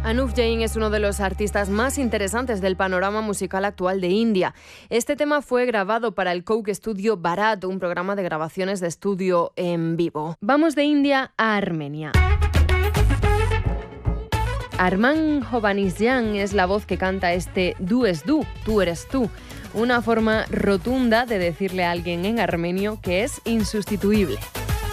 Anup Jain es uno de los artistas más interesantes del panorama musical actual de India. Este tema fue grabado para el Coke Studio Bharat, un programa de grabaciones de estudio en vivo. Vamos de India a Armenia. Arman Hovhannisyan es la voz que canta este "Du es du", tú eres tú, una forma rotunda de decirle a alguien en armenio que es insustituible.